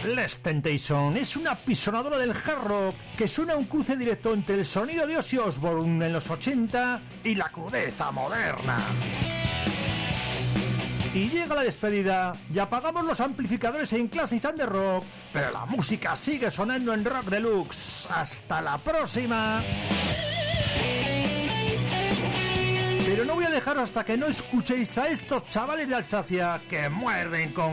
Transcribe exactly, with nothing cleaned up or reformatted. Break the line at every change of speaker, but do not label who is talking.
Les Temptation es una pisonadora del hard rock que suena un cruce directo entre el sonido de Ozzy Osbourne en los ochenta y la crudeza moderna. Y llega la despedida y apagamos los amplificadores en Classic Thunder Rock, pero la música sigue sonando en Rock Deluxe. ¡Hasta la próxima! Pero no voy a dejaros hasta que no escuchéis a estos chavales de Alsacia que muerden con